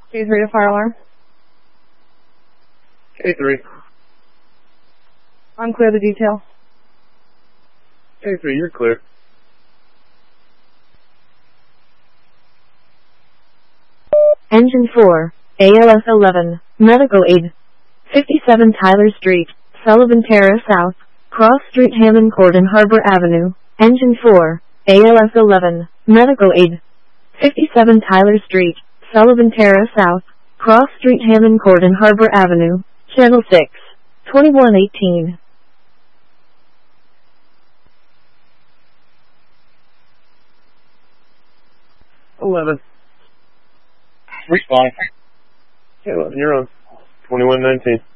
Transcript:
K3 to fire alarm. K3. Unclear the detail. K3, you're clear. Engine 4, ALS 11, medical aid. 57 Tyler Street, Sullivan Terrace South, Cross Street, Hammond Court and Harbor Avenue. Engine 4, ALS 11, medical aid. 57 Tyler Street, Sullivan Terrace South, Cross Street, Hammond Court and Harbor Avenue. Channel 6, 2118. Respond. Okay, 11, you're on. 2119.